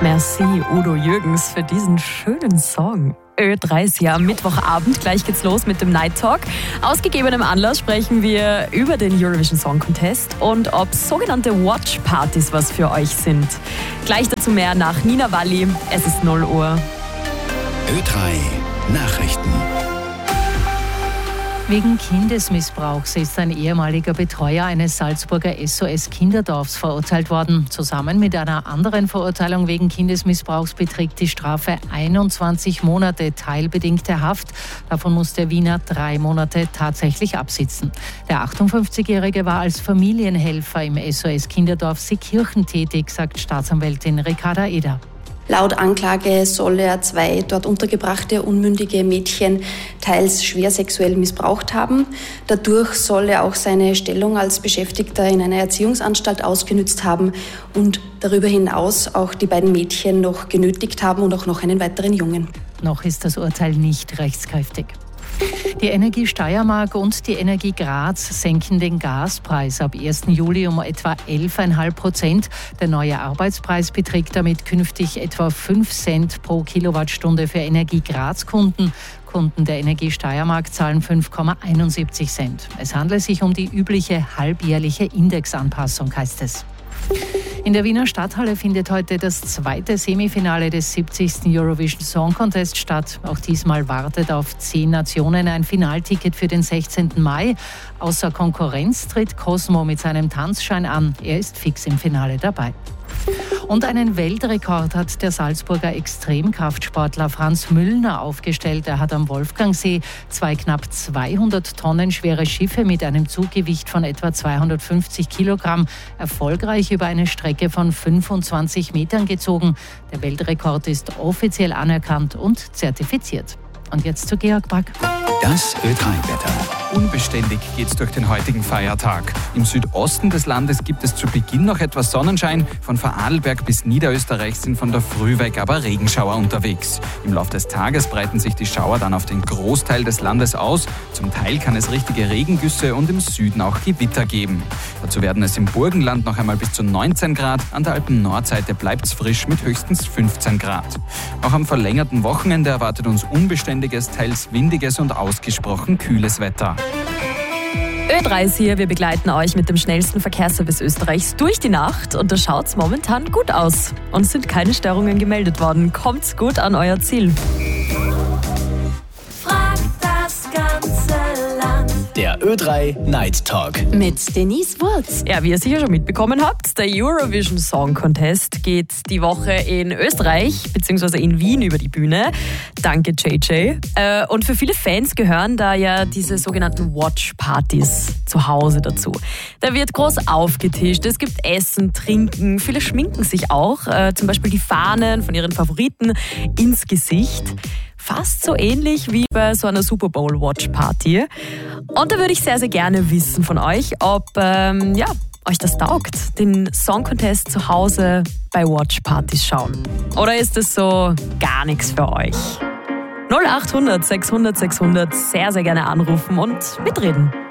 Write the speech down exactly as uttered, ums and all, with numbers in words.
Merci Udo Jürgens für diesen schönen Song. Ö drei ist ja am Mittwochabend. Gleich geht's los mit dem Night Talk. Aus gegebenem Anlass sprechen wir über den Eurovision Song Contest und ob sogenannte Watch-Partys was für euch sind. Gleich dazu mehr nach Nina Walli. Es ist null Uhr. Ö drei Nachrichten. Wegen Kindesmissbrauchs ist ein ehemaliger Betreuer eines Salzburger S O S-Kinderdorfs verurteilt worden. Zusammen mit einer anderen Verurteilung wegen Kindesmissbrauchs beträgt die Strafe einundzwanzig Monate teilbedingte Haft. Davon muss der Wiener drei Monate tatsächlich absitzen. Der achtundfünfzigjährige war als Familienhelfer im S O S-Kinderdorf Seekirchen tätig, sagt Staatsanwältin Ricarda Eder. Laut Anklage soll er zwei dort untergebrachte unmündige Mädchen teils schwer sexuell missbraucht haben. Dadurch soll er auch seine Stellung als Beschäftigter in einer Erziehungsanstalt ausgenützt haben und darüber hinaus auch die beiden Mädchen noch genötigt haben und auch noch einen weiteren Jungen. Noch ist das Urteil nicht rechtskräftig. Die Energie Steiermark und die Energie Graz senken den Gaspreis ab ersten Juli um etwa elf Komma fünf Prozent. Der neue Arbeitspreis beträgt damit künftig etwa fünf Cent pro Kilowattstunde für Energie Graz-Kunden. Kunden der Energie Steiermark zahlen fünf Komma einundsiebzig Cent. Es handelt sich um die übliche halbjährliche Indexanpassung, heißt es. In der Wiener Stadthalle findet heute das zweite Semifinale des siebzigsten Eurovision Song Contest statt. Auch diesmal wartet auf zehn Nationen ein Finalticket für den sechzehnten Mai. Außer Konkurrenz tritt Cosmo mit seinem Tanzschein an. Er ist fix im Finale dabei. Und einen Weltrekord hat der Salzburger Extremkraftsportler Franz Müllner aufgestellt. Er hat am Wolfgangsee zwei knapp zweihundert Tonnen schwere Schiffe mit einem Zuggewicht von etwa zweihundertfünfzig Kilogramm erfolgreich über eine Strecke von fünfundzwanzig Metern gezogen. Der Weltrekord ist offiziell anerkannt und zertifiziert. Und jetzt zu Georg Brack. Das Ö drei Wetter. Unbeständig geht's durch den heutigen Feiertag. Im Südosten des Landes gibt es zu Beginn noch etwas Sonnenschein. Von Vorarlberg bis Niederösterreich sind von der Früh weg aber Regenschauer unterwegs. Im Laufe des Tages breiten sich die Schauer dann auf den Großteil des Landes aus. Zum Teil kann es richtige Regengüsse und im Süden auch Gewitter geben. Dazu werden es im Burgenland noch einmal bis zu neunzehn Grad. An der Alpen-Nordseite bleibt's frisch mit höchstens fünfzehn Grad. Auch am verlängerten Wochenende erwartet uns unbeständiges, teils windiges und ausgesprochen kühles Wetter. Ö drei ist hier, wir begleiten euch mit dem schnellsten Verkehrsservice Österreichs durch die Nacht und da schaut's momentan gut aus. Und es sind keine Störungen gemeldet worden. Kommt's gut an euer Ziel. Frag das ganze Land. Der Ö drei Night Talk. Mit Denise Wurz. Ja, wie ihr sicher schon mitbekommen habt, der Eurovision Song Contest geht die Woche in Österreich bzw. in Wien über die Bühne. Danke J J. Äh, und für viele Fans gehören da ja diese sogenannten Watch-Partys zu Hause dazu. Da wird groß aufgetischt, es gibt Essen, Trinken, viele schminken sich auch, äh, zum Beispiel die Fahnen von ihren Favoriten ins Gesicht. Fast so ähnlich wie bei so einer Super Bowl Watch Party. Und da würde ich sehr, sehr gerne wissen von euch, ob ähm, ja, euch das taugt, den Song Contest zu Hause bei Watch Partys schauen. Oder ist es so gar nichts für euch? null acht hundert sechshundert sechshundert, sehr, sehr gerne anrufen und mitreden.